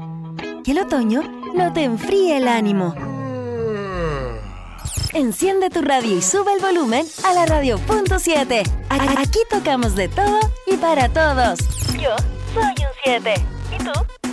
Que el otoño no te enfríe el ánimo. Enciende tu radio y sube el volumen a la radio.7. Aquí tocamos de todo y para todos. Yo soy un 7. ¿Y tú?